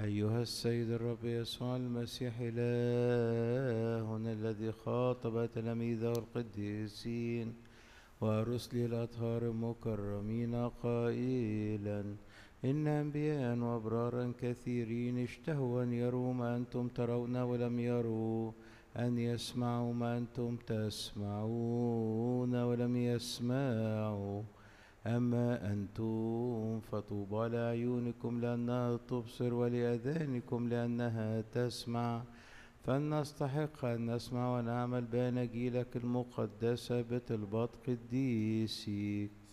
أيها السيد الرب يسوع المسيح إلهنا الذي خاطب تلاميذه القديسين ورسله الأطهار المكرمين قائلا: إن أنبياء وأبرارا كثيرين اشتهوا أن يروا ما أنتم ترون ولم يروا، أن يسمعوا ما أنتم تسمعون ولم يسمعوا. أما أنتم فطوبى لأعينكم لأنها تبصر ولأذانكم لأنها تسمع، فلنستحق أن نسمع ونعمل بأناجيلك المقدسة بطلبات قديسيك.